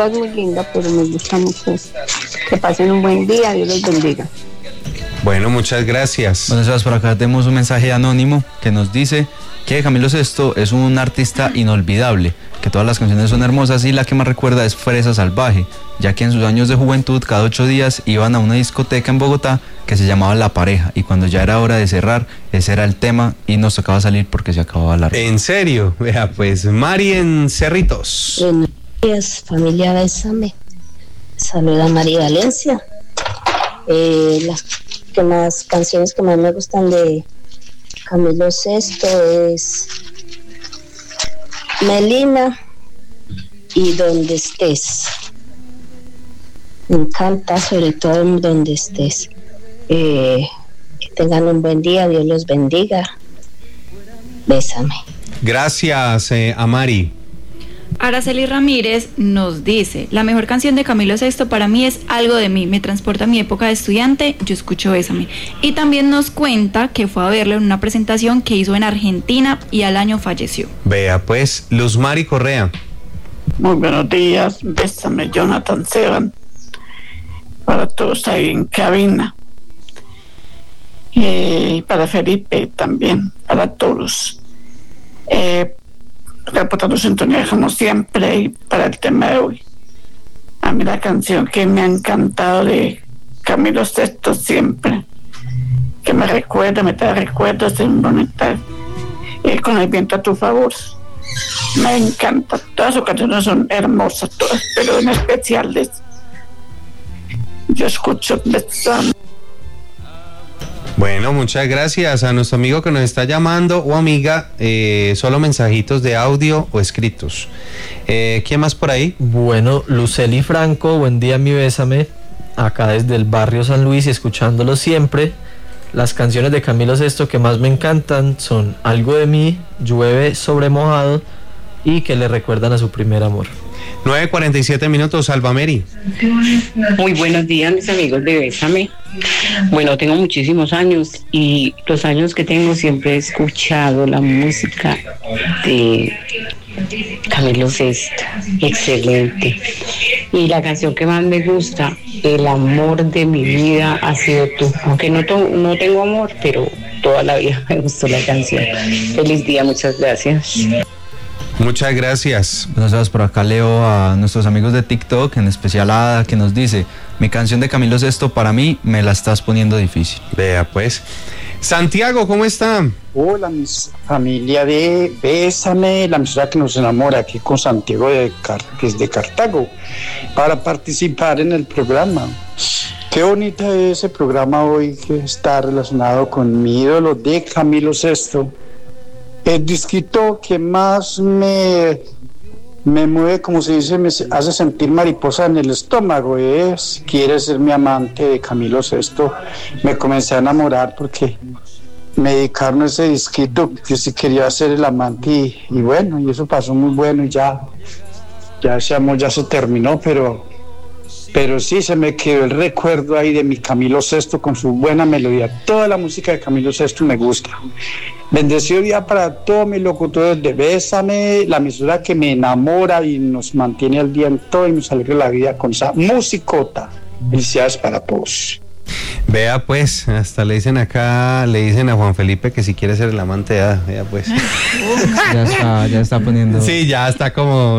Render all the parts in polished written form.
toda es muy linda, pero me gusta mucho eso. Que pasen un buen día, Dios los bendiga. Bueno, muchas gracias. Bueno, Sebas, por acá tenemos un mensaje anónimo que nos dice que Camilo Sesto es un artista inolvidable, que todas las canciones son hermosas y la que más recuerda es Fresa Salvaje, ya que en sus años de juventud cada 8 días iban a una discoteca en Bogotá que se llamaba La Pareja, y cuando ya era hora de cerrar, ese era el tema y nos tocaba salir porque se acababa la ronda. ¿En serio? Vea, pues Mari en Cerritos. Buenos días, familia Bésame. Saluda María Valencia. Las canciones que más me gustan de Camilo Sesto es Melina y Donde Estés. Me encanta, sobre todo Donde Estés. Que tengan un buen día, Dios los bendiga. Bésame. Gracias, a Mari. Araceli Ramírez nos dice: la mejor canción de Camilo Sesto para mí es Algo de mí, me transporta a mi época de estudiante, yo escucho Bésame. Y también nos cuenta que fue a verlo en una presentación que hizo en Argentina y al año falleció. Vea, pues, Luz Mari Correa. Muy buenos días, Bésame, Jonathan Seban, para todos ahí en cabina. Y para Felipe también, para todos. Reportando sintonía como siempre, y para el tema de hoy, a mí la canción que me ha encantado de Camilo Sesto siempre, que me recuerda, me trae recuerdos de un bonita, Con el viento a tu favor. Me encanta, todas sus canciones son hermosas todas, pero en especial yo escucho Bésame. Bueno, muchas gracias a nuestro amigo que nos está llamando o amiga. Solo mensajitos de audio o escritos. ¿Quién más por ahí? Bueno, Luceli Franco, buen día mi Bésame, acá desde el barrio San Luis y escuchándolo siempre. Las canciones de Camilo Sesto que más me encantan son Algo de mí, Llueve sobre mojado y que le recuerdan a su primer amor. 9:47 minutos, Alba Mary. Muy buenos días, mis amigos de Bésame. Bueno, tengo muchísimos años y los años que tengo siempre he escuchado la música de Camilo Sesto. Excelente. Y la canción que más me gusta, El amor de mi vida ha sido tú. Aunque no tengo amor, pero toda la vida me gustó la canción. Feliz día, muchas gracias. Muchas gracias. Bueno, Sebas, por acá leo a nuestros amigos de TikTok, en especial a Ada, que nos dice: mi canción de Camilo Sesto para mí me la estás poniendo difícil. Vea, pues. Santiago, ¿cómo está? Hola, familia de Bésame, la emisora que nos enamora, aquí con Santiago que es de Cartago, para participar en el programa. Qué bonito es ese programa hoy que está relacionado con mi ídolo de Camilo Sesto. El disquito que más me mueve, como se dice, me hace sentir mariposa en el estómago es Quieres ser mi amante, de Camilo Sesto. Me comencé a enamorar porque me dedicaron ese disquito, que sí quería ser el amante y bueno, y eso pasó muy bueno y ya ese amor ya se terminó, pero sí se me quedó el recuerdo ahí de mi Camilo Sesto con su buena melodía. Toda la música de Camilo Sesto me gusta. Bendecido día para todos mis locutores de Bésame, la emisora que me enamora y nos mantiene al día en todo y nos alegra la vida con esa musicota. Felicidades para todos. Vea, pues, hasta le dicen a Juan Felipe que si quiere ser el amante de Ada. Vea, pues. Ya está poniendo. Sí, ya está como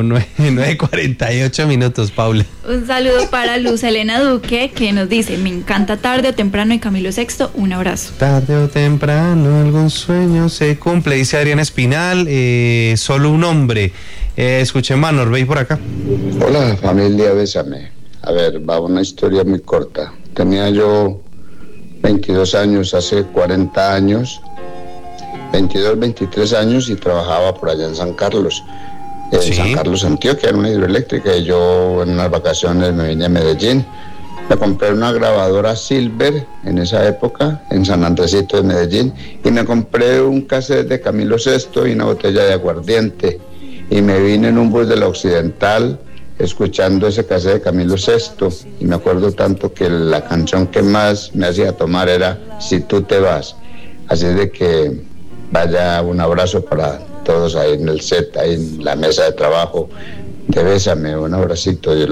9:48 minutos, Paula. Un saludo para Luz Elena Duque, que nos dice: me encanta Tarde o Temprano y Camilo Sesto, un abrazo. Tarde o temprano algún sueño se cumple, dice Adrián Espinal. Solo un hombre. Escuchen a Norbey por acá. Hola, familia Bésame. A ver, va una historia muy corta. Tenía yo 22 años, hace 40 años, 22, 23 años, y trabajaba por allá en San Carlos, San Carlos, Antioquia, en una hidroeléctrica, y yo en unas vacaciones me vine a Medellín. Me compré una grabadora Silver en esa época, en San Andresito de Medellín, y me compré un cassette de Camilo Sesto y una botella de aguardiente, y me vine en un bus de la Occidental, escuchando ese cassette de Camilo Sesto, y me acuerdo tanto que la canción que más me hacía tomar era Si tú te vas. Así de que vaya un abrazo para todos ahí en el set, ahí en la mesa de trabajo de Bésame, un abracito.